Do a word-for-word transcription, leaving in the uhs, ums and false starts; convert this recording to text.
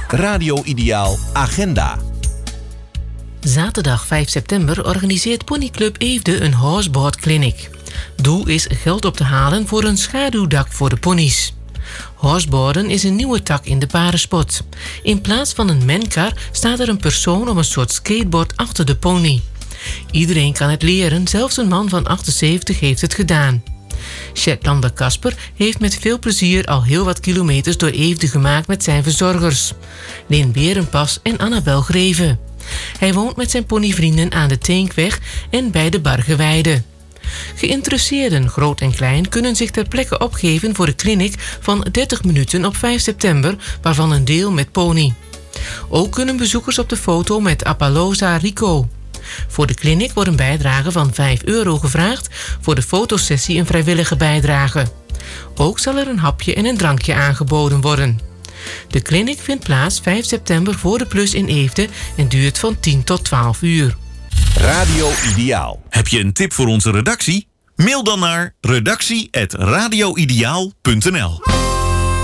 Radio Ideaal Agenda. Zaterdag vijf september organiseert Ponyclub Eefde een horseboard clinic. Doel is geld op te halen voor een schaduwdak voor de ponies. Horseboarden is een nieuwe tak in de paardensport. In plaats van een menkar staat er een persoon op een soort skateboard achter de pony. Iedereen kan het leren, zelfs een man van achtenzeventig heeft het gedaan. Shetlander Casper heeft met veel plezier al heel wat kilometers door Eefde gemaakt met zijn verzorgers. Lin Berenpas en Annabel Greven. Hij woont met zijn ponyvrienden aan de Teenkweg en bij de Bargeweide. Geïnteresseerden, groot en klein, kunnen zich ter plekke opgeven voor de clinic van dertig minuten op vijf september, waarvan een deel met pony. Ook kunnen bezoekers op de foto met Appaloosa Rico. Voor de clinic wordt een bijdrage van vijf euro gevraagd, voor de fotosessie een vrijwillige bijdrage. Ook zal er een hapje en een drankje aangeboden worden. De clinic vindt plaats vijf september voor de Plus in Eefde en duurt van tien tot twaalf uur. Radio Ideaal. Heb je een tip voor onze redactie? Mail dan naar redactie apenstaartje radioideaal punt n l.